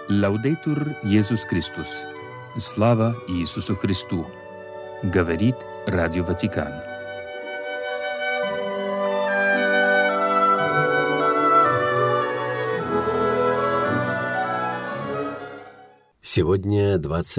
Лаудейтур Иисус Христос. Слава Иисусу Христу! Говорит Радио Ватикан. Сегодня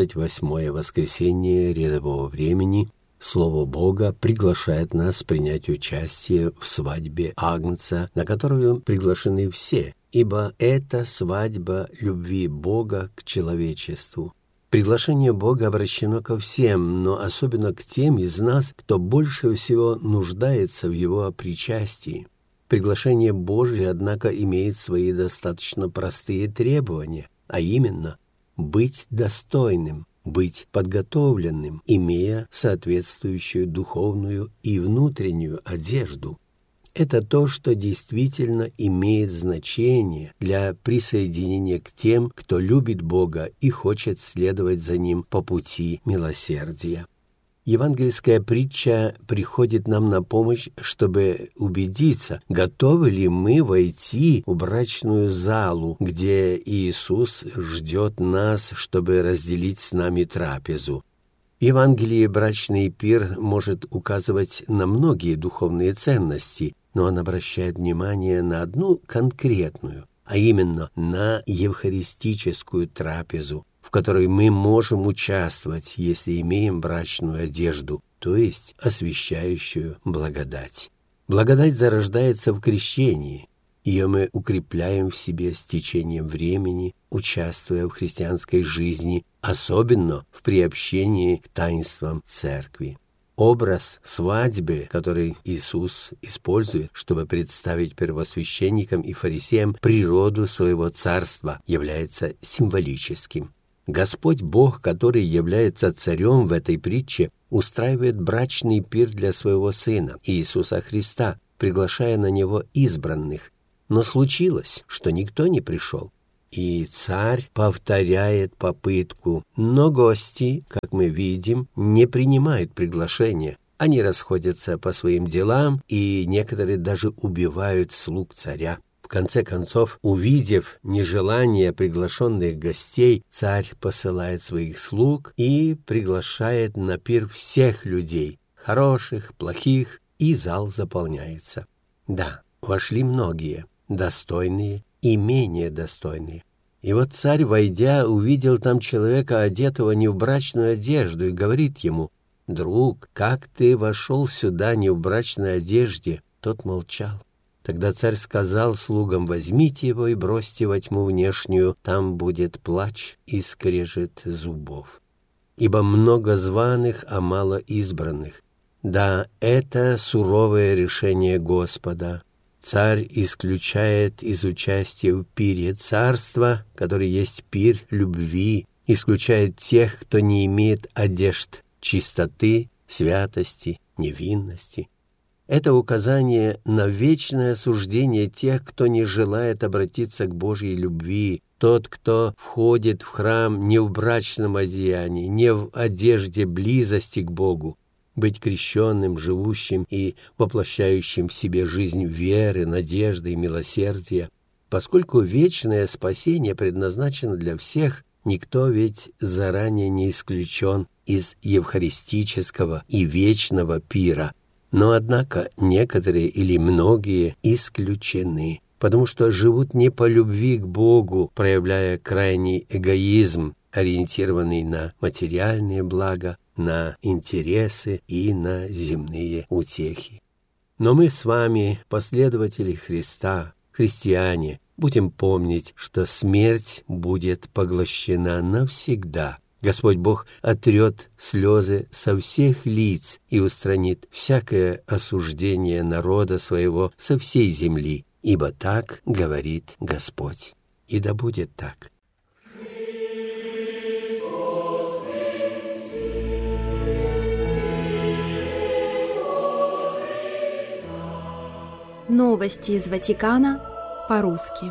28-е воскресенье рядового времени. Слово Бога приглашает нас принять участие в свадьбе Агнца, на которую приглашены все, ибо это свадьба любви Бога к человечеству. Приглашение Бога обращено ко всем, но особенно к тем из нас, кто больше всего нуждается в его причастии. Приглашение Божье, однако, имеет свои достаточно простые требования, а именно быть достойным, быть подготовленным, имея соответствующую духовную и внутреннюю одежду. Это то, что действительно имеет значение для присоединения к тем, кто любит Бога и хочет следовать за Ним по пути милосердия. Евангельская притча приходит нам на помощь, чтобы убедиться, готовы ли мы войти в брачную залу, где Иисус ждет нас, чтобы разделить с нами трапезу. В Евангелии брачный пир может указывать на многие духовные ценности, но он обращает внимание на одну конкретную, а именно на евхаристическую трапезу, в которой мы можем участвовать, если имеем брачную одежду, то есть освящающую благодать. Благодать зарождается в крещении. Ее мы укрепляем в себе с течением времени, участвуя в христианской жизни, особенно в приобщении к таинствам церкви. Образ свадьбы, который Иисус использует, чтобы представить первосвященникам и фарисеям природу своего царства, является символическим. Господь Бог, который является царем в этой притче, устраивает брачный пир для своего Сына, Иисуса Христа, приглашая на него избранных. Но случилось, что никто не пришел. И царь повторяет попытку, но гости, как мы видим, не принимают приглашения. Они расходятся по своим делам, и некоторые даже убивают слуг царя. В конце концов, увидев нежелание приглашенных гостей, царь посылает своих слуг и приглашает на пир всех людей, хороших, плохих, и зал заполняется. Да, вошли многие, достойные и менее достойные. И вот царь, войдя, увидел там человека, одетого не в брачную одежду, и говорит ему: «Друг, как ты вошел сюда не в брачной одежде?» Тот молчал. Тогда царь сказал слугам: «Возьмите его и бросьте во тьму внешнюю, там будет плач и скрежет зубов. Ибо много званых, а мало избранных». Да, это суровое решение Господа. Царь исключает из участия в пире царства, который есть пир любви, исключает тех, кто не имеет одежд чистоты, святости, невинности. Это указание на вечное осуждение тех, кто не желает обратиться к Божьей любви. Тот, кто входит в храм не в брачном одеянии, не в одежде близости к Богу. Быть крещенным, живущим и воплощающим в себе жизнь веры, надежды и милосердия. Поскольку вечное спасение предназначено для всех, никто ведь заранее не исключен из евхаристического и вечного пира. Но, однако, некоторые или многие исключены, потому что живут не по любви к Богу, проявляя крайний эгоизм, ориентированный на материальные блага, на интересы и на земные утехи. Но мы с вами, последователи Христа, христиане, будем помнить, что смерть будет поглощена навсегда. Господь Бог отрет слезы со всех лиц и устранит всякое осуждение народа своего со всей земли, ибо так говорит Господь. И да будет так. Новости из Ватикана по-русски.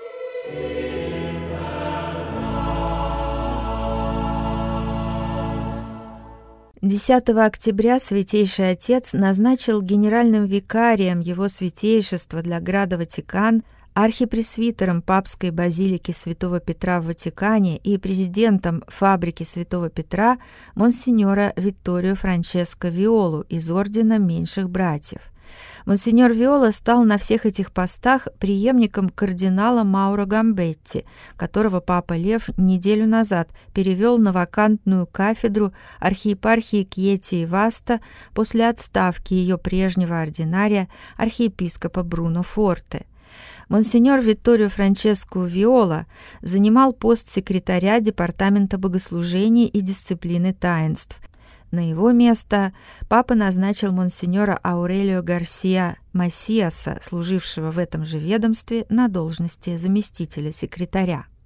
10 октября Святейший Отец назначил генеральным викарием Его Святейшества для Града Ватикан архипресвитером папской базилики Святого Петра в Ватикане и президентом фабрики Святого Петра монсеньора Витторио Франческо Виолу из Ордена Меньших Братьев. Монсеньор Виола стал на всех этих постах преемником кардинала Мауро Гамбетти, которого папа Лев неделю назад перевел на вакантную кафедру архиепархии Кьети и Васта после отставки ее прежнего ординария архиепископа Бруно Форте. Монсеньор Витторио Франческо Виола занимал пост секретаря Департамента богослужений и дисциплины таинств. На его место папа назначил монсеньора Аурелио Гарсия Масиаса, служившего в этом же ведомстве, на должности заместителя секретаря.